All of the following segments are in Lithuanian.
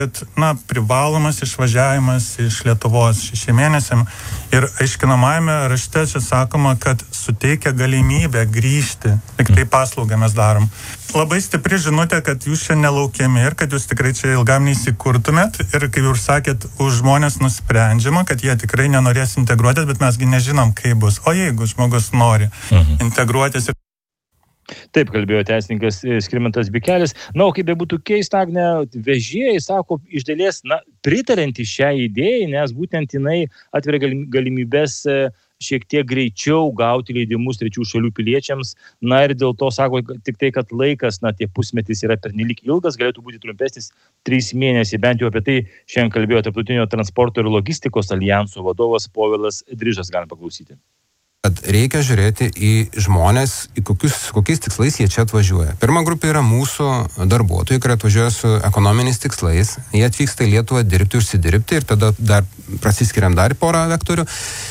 kad, privalomas išvažiavimas iš Lietuvos 6 mėnesiam ir aiškinamajame rašte čia sakoma, kad suteikia galimybę grįžti, tik tai paslaugą mes darom. Labai stipri žinutė, kad jūs čia nelaukiami ir kad jūs tikrai čia ilgam neįsikurtumėt ir kaip jūs sakėt, už žmonės nusprendžiama, kad jie tikrai nenorės integruotis, bet mesgi nežinom, kaip bus. O jeigu žmogus nori integruotis ir Taip kalbėjo teisininkas Skirmantas Bikelis. O kaip bebūtų keista, Agne, vežėjai sako iš dalies, pritarinti šią idėją, nes būtent jinai atveria galimybės šiek tiek greičiau gauti leidimus trečių šalių piliečiams. Ir dėl to sako tik tai, kad laikas, tie pusmetis yra pernelyg ilgas, galėtų būti trumpesnis 3 mėnesiai. Bent jau apie tai šiandien kalbėjo Tarptautinio transporto ir logistikos aljanso vadovas Povilas Drižas. Galim paklausyti. Kad reikia žiūrėti į žmonės, į kokiais tikslais jie čia atvažiuoja. Pirma grupė yra mūsų darbuotojai, kurie atvažiuoja su ekonominiais tikslais. Jie atvyksta į Lietuvą dirbti, užsidirbti ir tada dar prasiskiriam dar porą vektorių.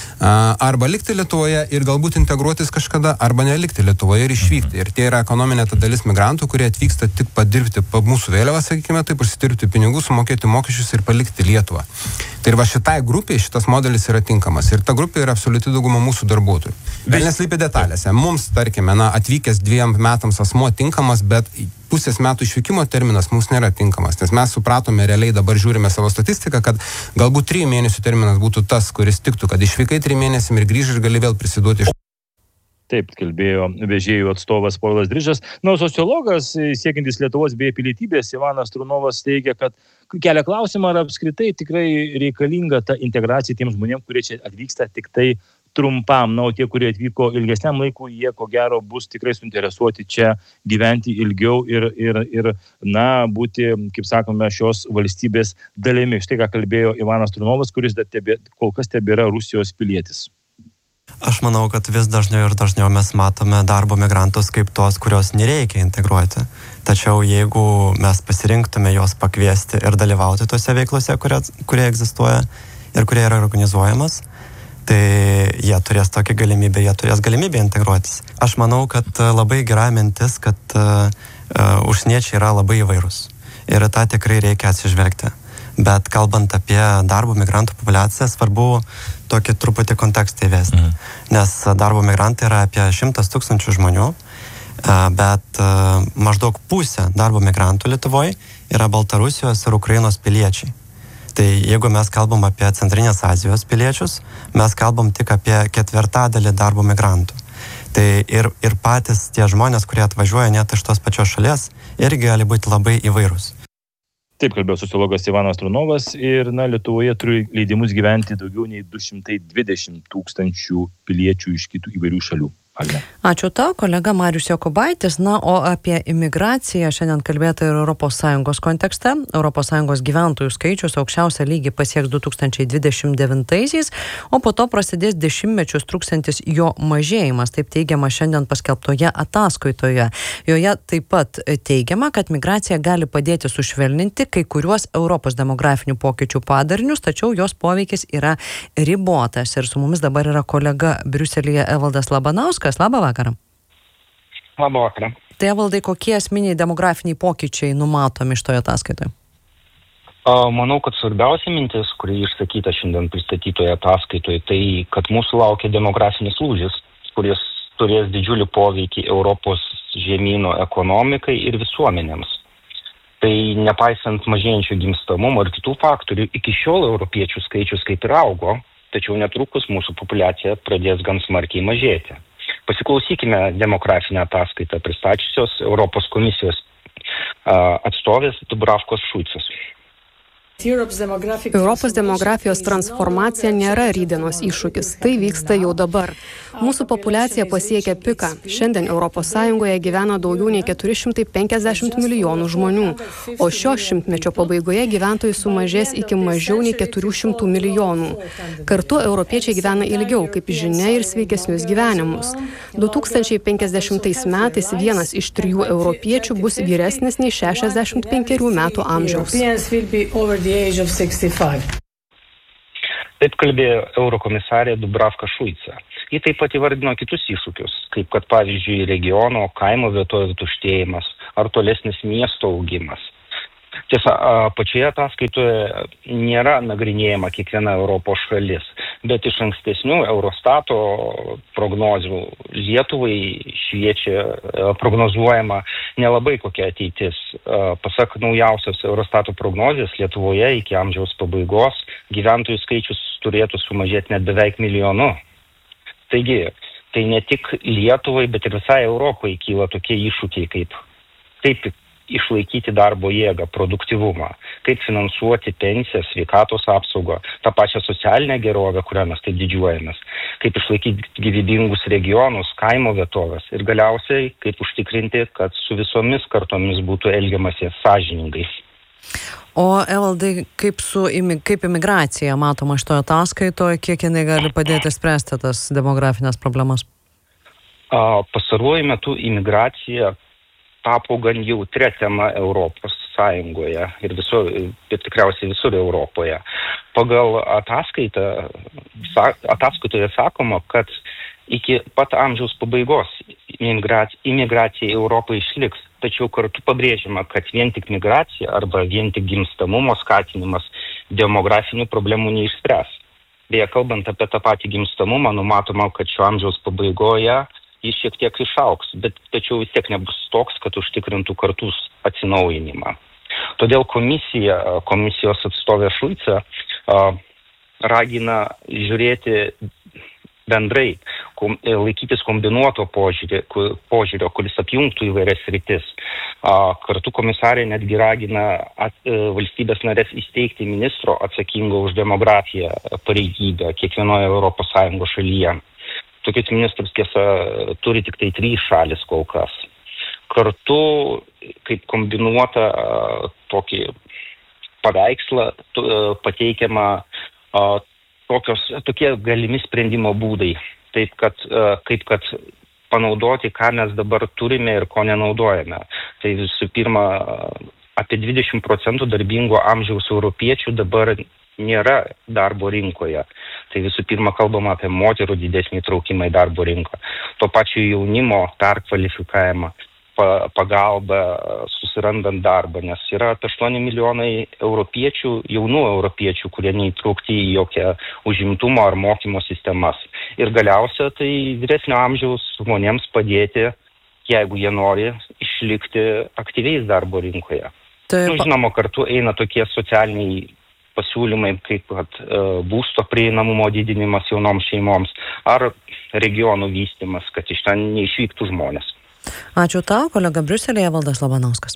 Arba likti Lietuvoje ir galbūt integruotis kažkada, arba nelikti Lietuvoje ir išvykti. Ir tie yra ekonominė ta dalis migrantų, kurie atvyksta tik padirbti mūsų vėliavą, sakykime, taip užsidirbti pinigų, sumokėti mokesčius ir palikti Lietuvą. Tai ir va šitai grupiai šitas modelis yra tinkamas. Ir ta grupė yra absoliuti dauguma mūsų darbuotojų. Velnias slypi detalėse. Mums, tarkime, atvykęs 2 metams asmuo tinkamas, bet pusės metų išvykimo terminas mums nėra tinkamas, nes mes supratome realiai, dabar žiūrime savo statistiką, kad galbūt 3 mėnesių terminas būtų tas, kuris tiktų, kad išvykai 3 mėnesiam ir grįžai ir gali vėl prisiduoti iš. Taip kalbėjo vežėjų atstovas Povilas Drižas. Sociologas, siekiantis Lietuvos bei pilietybės, Ivanas Trunovas teigia, kad kelia klausimą, ar apskritai tikrai reikalinga ta integracija tiems žmonėms, kurie čia atvyksta tik tai trumpam. O tie, kurie atvyko ilgesniam laikui, jie ko gero bus tikrai suinteresuoti čia gyventi ilgiau ir būti, kaip sakome, šios valstybės dalimi. Štai ką kalbėjo Ivanas Trunovas, kuris kol kas tebėra Rusijos pilietis. Aš manau, kad vis dažniau ir dažniau mes matome darbo migrantus kaip tos, kurios nereikia integruoti. Tačiau jeigu mes pasirinktume juos pakviesti ir dalyvauti tose veiklose, kurie egzistuoja ir kurie yra organizuojamas, tai jie turės tokią galimybę, jie turės galimybę integruotis. Aš manau, kad labai gera mintis, kad užsieniečiai yra labai įvairūs. Ir tą tikrai reikia atsižvelgti. Bet kalbant apie darbo migrantų populiaciją, svarbu tokį truputį kontekstą įvesti. Nes darbo migrantai yra apie 100 000 žmonių, bet maždaug pusė darbo migrantų Lietuvoje yra Baltarusijos ir Ukrainos piliečiai. Tai jeigu mes kalbam apie Centrinės Azijos piliečius, mes kalbam tik apie 1/4 darbo migrantų. Tai ir patys tie žmonės, kurie atvažiuoja net iš tos pačios šalies, irgi gali būti labai įvairūs. Taip kalbėjo sociologas Ivanas Trunovas ir Lietuvoje turi leidimus gyventi daugiau nei 220 000 piliečių iš kitų įvairių šalių. Ačiū tau, kolega Marius Jokubaitis. O apie imigraciją šiandien kalbėta ir ES kontekste. ES gyventojų skaičius aukščiausią lygį pasieks 2029-aisiais, o po to prasidės 10 mečius truksantis jo mažėjimas, taip teigiama šiandien paskelbtoje ataskaitoje. Joje taip pat teigiama, kad migracija gali padėti sušvelninti kai kuriuos Europos demografinių pokyčių padarinius, tačiau jos poveikis yra ribotas. Ir su mumis dabar yra kolega Briuselyje Evaldas Labanauskas. Labą vakarą. Labą vakarą. Tai Evaldai, kokie esminiai demografiniai pokyčiai numatomi iš toje ataskaitoje? Manau, kad svarbiausia mintis, kuri išsakyta šiandien pristatytoje ataskaitoje, tai kad mūsų laukia demografinis lūžis, kuris turės didžiulį poveikį Europos žemyno ekonomikai ir visuomenėms. Tai nepaisant mažėjančio gimstamumo ir kitų faktorių, iki šiol europiečių skaičius kaip ir augo, tačiau netrukus mūsų populiacija pradės gan smarkiai mažėti. Pasiklausykime demografinę ataskaitą pristačiusios Europos komisijos atstovės Dubravkos Šuicos. Europos demografijos transformacija nėra rytdienos iššūkis, tai vyksta jau dabar. Mūsų populiacija pasiekia piką. Šiandien ES gyvena daugiau nei 450 milijonų žmonių, o šio šimtmečio pabaigoje gyventojų sumažės iki mažiau nei 400 milijonų. Kartu europiečiai gyvena ilgiau, kaip žinia, ir sveikesnius gyvenimus. 2050 metais 1 iš 3 europiečių bus vyresnis nei 65 metų amžiaus. Taip kalbėjo eurokomisarė Dubravka Šuica. Ji taip pat įvardino kitus iššūkius, kaip kad pavyzdžiui regiono, kaimo vietovių tuštėjimas ar tolesnis miesto augimas. Tiesa, pačioje ataskaitoje nėra nagrinėjama kiekviena Europos šalis, bet iš ankstesnių Eurostato prognozių Lietuvai prognozuojama nelabai kokia ateitis. Pasak naujausios Eurostato prognozijos, Lietuvoje iki amžiaus pabaigos gyventojų skaičius turėtų sumažėti net beveik 1 milijonu. Taigi, tai ne tik Lietuvai, bet ir visai Europai kyla tokie iššūkiai, kaip išlaikyti darbo jėgą, produktyvumą, kaip finansuoti pensiją, sveikatos apsaugą, tą pačią socialinę gerovę, kurią mes taip didžiuojamės, kaip išlaikyti gyvybingus regionus, kaimo vietovės ir galiausiai kaip užtikrinti, kad su visomis kartomis būtų elgiamasi sąžiningai. O Evaldai, kaip imigracija matoma šitoje ataskaitoje, kiek jinai gali padėti spręsti tas demografinės problemas? Pastaruoju metu imigracija tapo gan jautria tema Europos Sąjungoje ir tikriausiai visur Europoje. Pagal ataskaitoje sakoma, kad iki pat amžiaus pabaigos imigracija į Europą išliks, tačiau kartu pabrėžiama, kad vien tik migracija arba vien tik gimstamumo skatinimas demografinių problemų neišspręs. Beje, kalbant apie tą patį gimstamumą, numatoma, kad šio amžiaus pabaigoje jis šiek tiek išauks, tačiau vis tiek nebus toks, kad užtikrintų kartus atsinaujinimą. Todėl komisijos atstovė Šuica ragina žiūrėti bendrai, laikytis kombinuoto požiūrio, kuris apjungtų įvairias sritis. Kartu komisarė netgi ragina valstybės narės įsteigti ministro atsakingo už demografiją pareigybę kiekvienoje ES šalyje. Tokius ministrus, tiesa, turi tik tai 3 šalis kol kas. Kartu, kaip kombinuota tokį paveikslą, pateikiama tokie galimi sprendimo būdai. Taip, kad panaudoti, ką mes dabar turime ir ko nenaudojame. Tai visų pirma, apie 20% darbingo amžiaus europiečių dabar nėra darbo rinkoje. Tai visų pirma kalbama apie moterų didesnį įtraukimą į darbo rinką. To pačio jaunimo perkvalifikavimą, pagalbą susirandant darbą, nes yra 8 milijonai jaunų europiečių, kurie neįtraukti į jokią užimtumo ar mokymo sistemas. Ir galiausia, tai vyresnio amžiaus žmonėms padėti, jeigu jie nori išlikti aktyviais darbo rinkoje. Žinoma, kartu eina tokie socialiniai pasiūlymai, kaip būsto prieinamumo didinimas jaunoms šeimoms ar regionų vystymas, kad iš ten neišvyktų žmonės. Ačiū tau, kolega Briuselėje Evaldas Labanauskas.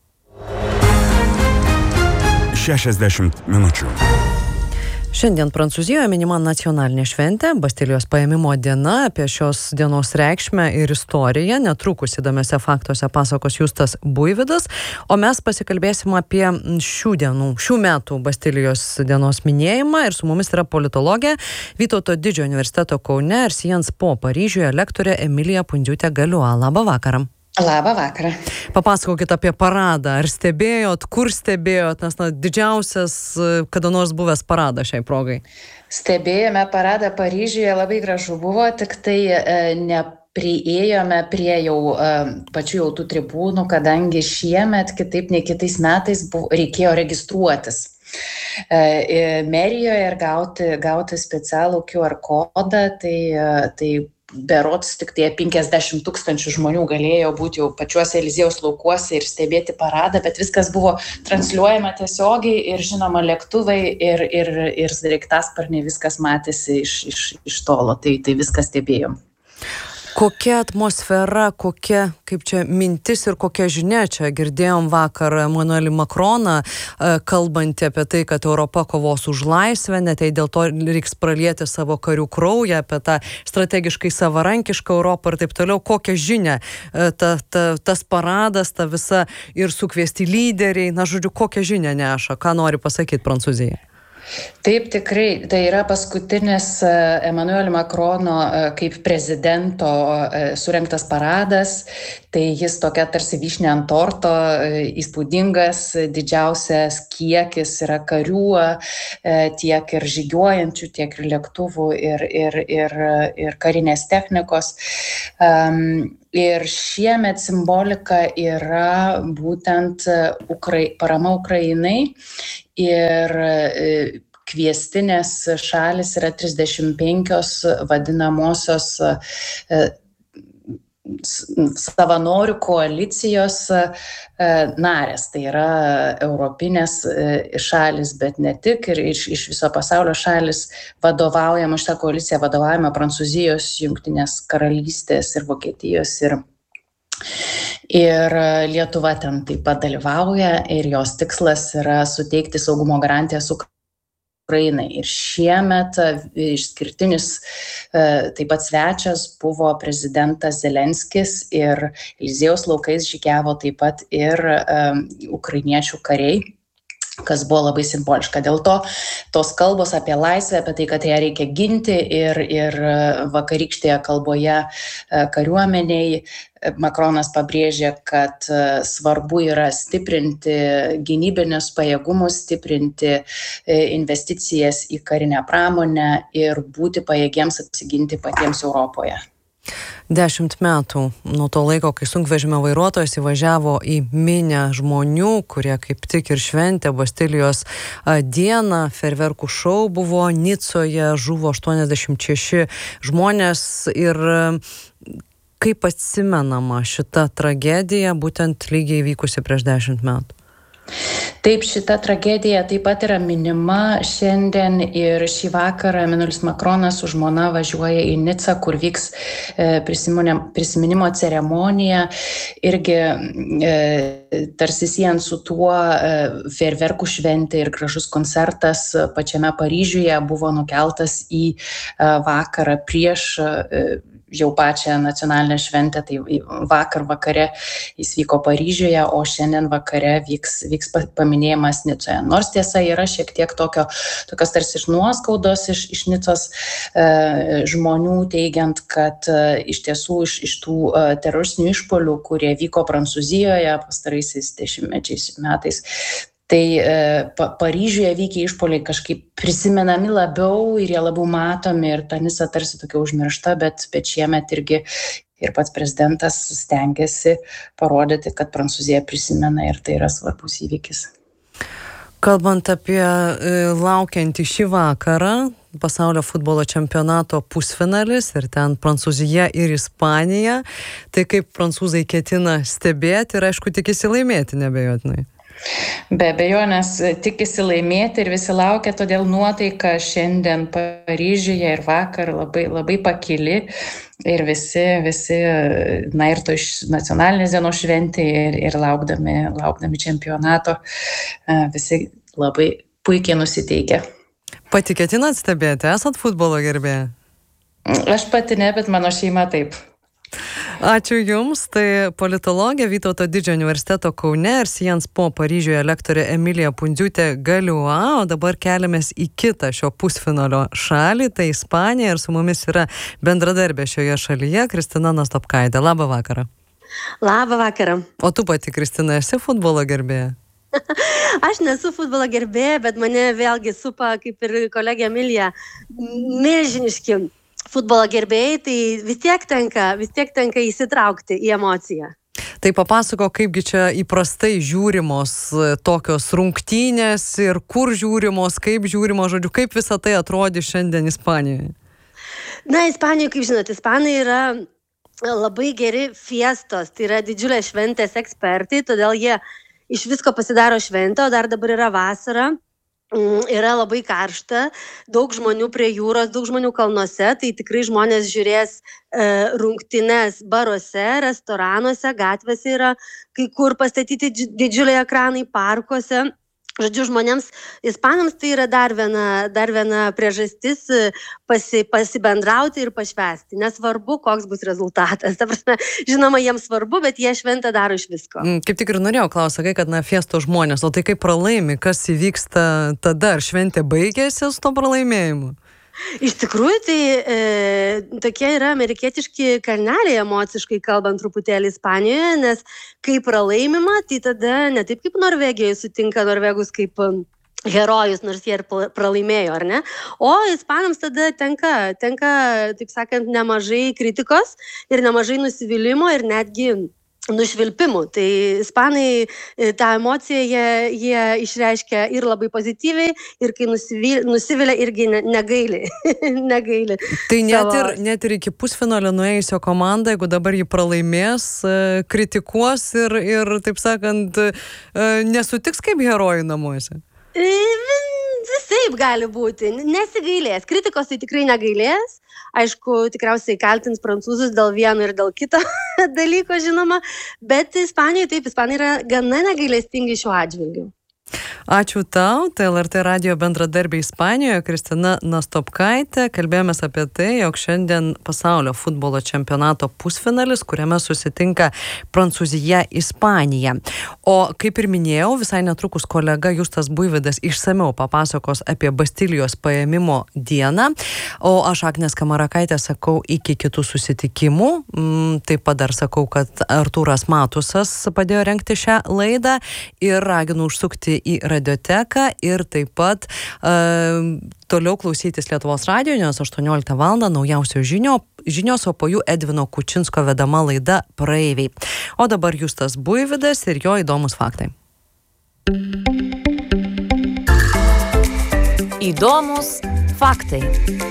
60 minučių. Šiandien Prancūzijoje minima nacionalinė šventė, Bastilijos paėmimo diena. Apie šios dienos reikšmę ir istoriją netrukus įdomiuose faktuose pasakos Justas Buivydas, o mes pasikalbėsim apie šių metų Bastilijos dienos minėjimą ir su mumis yra politologė Vytauto Didžiojo universiteto Kaune ir Sciences Po Paryžiuje lektorė Emilija Pundziūtė Galiua. Labą vakarą. Labą vakarą. Papasakokit apie paradą. Ar stebėjot, kur stebėjot, nes didžiausias kada nors buvęs paradas šiai progai? Stebėjome paradą Paryžiuje, labai gražu buvo, tik tai nepriėjome prie pačių jau tų tribūnų, kadangi šiemet, kitaip nei kitais metais, reikėjo registruotis merijoje ir gauti specialų QR kodą, tai berods tik tie 50 000 žmonių galėjo būti jau pačiuose Eliziejaus laukuose ir stebėti paradą, bet viskas buvo transliuojama tiesiogiai ir žinoma lėktuvai ir sraigtasparniai, viskas matėsi iš tolo, tai viską stebėjom. Kokia atmosfera, kokia, kaip čia, mintis ir kokia žinia čia? Girdėjom vakar Emmanuelį Macroną kalbantį apie tai, kad Europa kovos už laisvę, net tai dėl to reiks pralieti savo karių kraują, apie tą strategiškai savarankišką Europą ir taip toliau. Kokią žinią tas paradas, ta visa ir sukviesti lyderiai, žodžiu, kokią žinią neša, ką nori pasakyti Prancūzija? Taip, tikrai, tai yra paskutinis Emmanuelio Macrono kaip prezidento surengtas paradas, tai jis tokia tarsi vyšnė ant torto, įspūdingas, didžiausias kiekis yra karių, tiek ir žygiuojančių, tiek ir lėktuvų ir karinės technikos. Ir šiemet simbolika yra būtent parama Ukrainai ir kviestinės šalis yra 35 vadinamosios savanorių koalicijos narės. Tai yra europinės šalis, bet ne tik, ir iš viso pasaulio šalis vadovaujama, šitą koaliciją vadovaujama Prancūzijos, Jungtinės karalystės ir Vokietijos ir Lietuva ten taip pat dalyvauja ir jos tikslas yra suteikti saugumo garantijas Ukrainai. Ir šiemet išskirtinis taip pat svečias buvo prezidentas Zelenskis ir Eliziejaus laukais žygiavo taip pat ir ukrainiečių kariai, kas buvo labai simboliška. Dėl to tos kalbos apie laisvę, apie tai, kad ją reikia ginti ir vakarykštėje kalboje kariuomeniai Makronas pabrėžė, kad svarbu yra stiprinti gynybinius pajėgumus, stiprinti investicijas į karinę pramonę ir būti pajėgiems apsiginti patiems Europoje. 10 metų nuo to laiko, kai sunkvežimio vairuotojas įvažiavo į minią žmonių, kurie kaip tik ir šventė Bastilijos dieną. Fejerverkų šou buvo Nicoje, žuvo 86 žmonės. Ir kaip atsimenama šita tragedija, būtent lygiai vykusi prieš 10 metų? Taip, šita tragedija taip pat yra minima šiandien ir šį vakarą Emmanuelis Macronas su žmona važiuoja į Nicą, kur vyks prisiminimo ceremonija. Irgi tarsi siejant su tuo fejerverkų šventė ir gražus koncertas pačiame Paryžiuje buvo nukeltas į vakarą prieš jau pačią nacionalinę šventę, tai vakar vakare jis vyko Paryžiuje, o šiandien vakare vyks paminėjimas Nicoje. Nors tiesa yra šiek tiek tokios tarsi iš nuoskaudos iš Nicos žmonių, teigiant, kad iš tiesų iš tų teroristinių išpuolių, kurie vyko Prancūzijoje pastaraisiais 10 metais, tai Paryžiuje vykę išpuoliai kažkaip prisimenami labiau ir jie labiau matomi ir ta Nica tarsi tokia užmiršta, bet šiemet irgi ir pats prezidentas stengiasi parodyti, kad Prancūzija prisimena ir tai yra svarbus įvykis. Kalbant apie laukiantį šį vakarą, pasaulio futbolo čempionato pusfinalis ir ten Prancūzija ir Ispanija, tai kaip prancūzai ketina stebėti ir aišku tikisi laimėti neabejotinai. Be abejonės tikisi laimėti ir visi laukia, todėl nuotaika šiandien Paryžiuje ir vakar labai pakili ir visi, na ir to iš nacionalinės dienos šventė ir laukdami čempionato, visi labai puikiai nusiteikę. Pati ketinat stebėti, esat futbolo gerbėja? Aš pati ne, bet mano šeima taip. Ačiū Jums, tai politologė Vytauto Didžiojo universiteto Kaune ir Sciences Po Paryžiuje lektorė Emilija Pundziūtė Galiua, o dabar keliamės į kitą šio pusfinalio šalį, tai Ispanija, ir su mumis yra bendradarbė šioje šalyje Kristina Nastopkaitė. Labą vakarą. Labą vakarą. O tu pati, Kristina, esi futbolo gerbėja? Aš nesu futbolo gerbėja, bet mane vėlgi supa, kaip ir kolegė Emilija, milžiniški futbolo gerbėjai, tai vis tiek tenka įsitraukti į emociją. Tai papasako, kaipgi čia įprastai žiūrimos tokios rungtynės ir kur žiūrimos, kaip žiūrimos, žodžiu, kaip visą tai atrodė šiandien Ispanijoje? Na, Ispanijoje, kaip žinot, ispanai yra labai geri fiestos, tai yra didžiulės šventės ekspertai, todėl jie iš visko pasidaro šventę, o dar dabar yra vasara. Yra labai karšta, daug žmonių prie jūros, daug žmonių kalnuose, tai tikrai žmonės žiūrės rungtynes baruose, restoranuose, gatvėse yra kai kur pastatyti didžiuliai ekranai, parkuose. Žodžiu, žmonėms, ispanams tai yra dar viena priežastis pasibendrauti ir pašvęsti. Nesvarbu, koks bus rezultatas. Ta prasme, žinoma, jiems svarbu, bet jie šventę daro iš visko. Kaip tik ir norėjau klausyti, kad fiesto žmonės, o tai kaip pralaimi, kas įvyksta tada, ar šventė baigėsi su to pralaimėjimu? Iš tikrųjų, tai tokie yra amerikietiški kalneliai emociškai kalbant truputėlį Ispanijoje, nes kai pralaimima, tai tada ne taip kaip Norvegijoje sutinka norvegus kaip herojus, nors jie ir pralaimėjo, ar ne? O ispanams tada tenka, taip sakant, nemažai kritikos ir nemažai nusivylimo ir netgi nušvilpimų. Tai ispanai tą emociją jie išreiškia ir labai pozityviai, ir kai nusivilia irgi negaili. negaili. Tai net ir iki pusfinalio nuėjusio komanda, jeigu dabar jį pralaimės, kritikuos ir taip sakant, nesutiks kaip herojų namuose. Visaip gali būti, nesigailės, kritikos tai tikrai negailės, aišku, tikriausiai kaltins prancūzus dėl vieno ir dėl kito dalyko, žinoma, bet Ispanai yra gana negailestingi šiuo atžvilgiu. Ačiū tau, tai LRT radijo bendradarbė Ispanijoje, Kristina Nastopkaitė. Kalbėjomės apie tai, jog šiandien pasaulio futbolo čempionato pusfinalis, kuriame susitinka Prancūzija, Ispanija. O kaip ir minėjau, visai netrukus kolega Justas Buivydas išsamiau papasakos apie Bastilijos paėmimo dieną. O aš, Agnė Skamarakaitė, sakau iki kitų susitikimų. Taip pat dar sakau, kad Artūras Matusas padėjo rengti šią laidą ir raginu užsukti į radioteką ir taip pat toliau klausytis Lietuvos radijo, nes 18 val. Naujausios žinios, o po jų Edvino Kučinsko vedama laida Praeiviai. O dabar Justas Buivydas ir jo įdomus faktai. Įdomus faktai.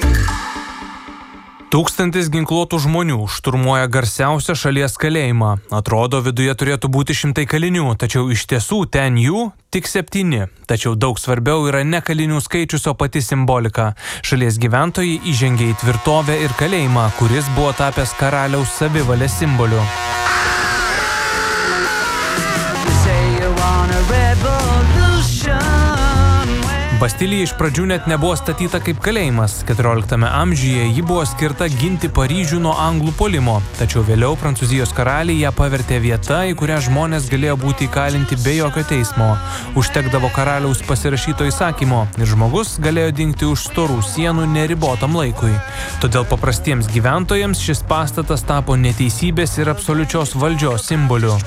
1000 ginkluotų žmonių šturmuoja garsiausią šalies kalėjimą. Atrodo, viduje turėtų būti 100 kalinių, tačiau iš tiesų ten jų tik 7. Tačiau daug svarbiau yra ne kalinių skaičius, o pati simbolika. Šalies gyventojai įžengė į tvirtovę ir kalėjimą, kuris buvo tapęs karaliaus savivalės simboliu. Bastilija iš pradžių net nebuvo statyta kaip kalėjimas. 14 amžiuje ji buvo skirta ginti Paryžių nuo anglų puolimo. Tačiau vėliau Prancūzijos karaliai ją pavertė vieta, į kurią žmonės galėjo būti įkalinti be jokio teismo. Užtekdavo karaliaus pasirašyto įsakymo ir žmogus galėjo dingti už storų sienų neribotam laikui. Todėl paprastiems gyventojams šis pastatas tapo neteisybės ir absoliučios valdžios simboliu.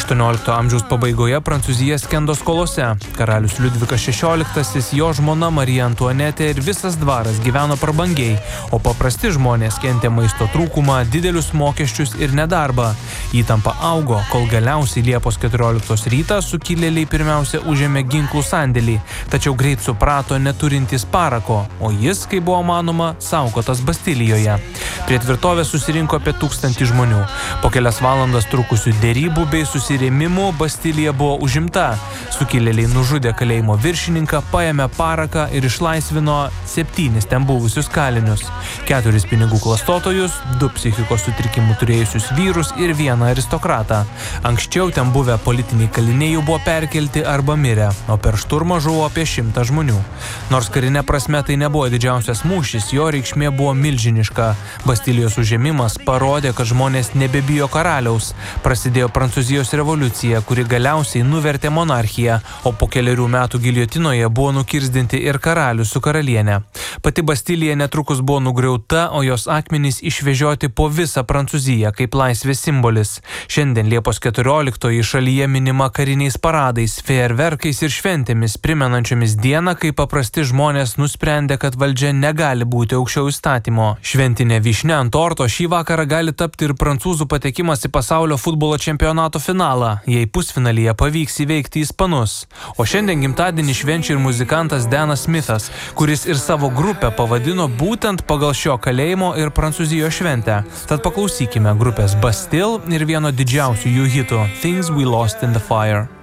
18 amžiaus pabaigoje Prancūzija skendo skolose. Karalius Liudvikas XVI, jo žmona Marija Antuanetė ir visas dvaras gyveno prabangiai, o paprasti žmonės kentė maisto trūkumą, didelius mokesčius ir nedarbą. Įtampa augo, kol galiausiai Liepos 14 rytą sukilėliai pirmiausia užėmė ginklų sandėlį, tačiau greit suprato neturintys parako, o jis, kaip buvo manoma, saugotas Bastilijoje. Prie tvirtovės susirinko apie 1000 žmonių. Po kelias valandas trukusių derybų bei susirėmimų Bastilija buvo užimta. Sukilėliai nužudė kalėjimo viršininką, paėmė paraką ir išlaisvino 7 ten buvusius kalinius. 4 pinigų klastotojus, 2 psichikos sutrikimų turėjusius vyrus ir 1 aristokratą. Anksčiau ten buvę politiniai kaliniai jau buvo perkelti arba mirę, o per šturmą žuvo apie 100 žmonių. Nors karinė prasme tai nebuvo didžiausias mūšis, jo reikšmė buvo milžiniška. Bastilijos užėmimas parodė, kad žmonės nebebijo karaliaus. Prasidėjo Prancūzijos revoliucija, kuri galiausiai nuvertė monarchiją, o po keliarių metų giljotinoje buvo nukirzdinti ir karalius su karalienė. Pati Bastilija netrukus buvo nugriauta, o jos akmenys išvežioti po visą Prancūziją kaip laisvės simbolis. Šiandien Liepos 14 šalyje minima kariniais paradais, fejerverkais ir šventėmis, primenančiomis dieną, kai paprasti žmonės nusprendė, kad valdžia negali būti aukščiau įstatymo. Šventinė vyšnia ant torto šį vakarą gali tapti ir prancūzų patekimas į pasaulio futbolo čempionato finalą, jei pusfinalyje pavyks įveikti ispanus. O šiandien gimtadienį švenčia ir muzikantas Danas Smithas, kuris ir savo grupę pavadino būtent pagal šio kalėjimo ir Prancūzijos šventę. Tad paklausykime grupės Bastille ir vieno didžiausių jų hitų Things We Lost in the Fire.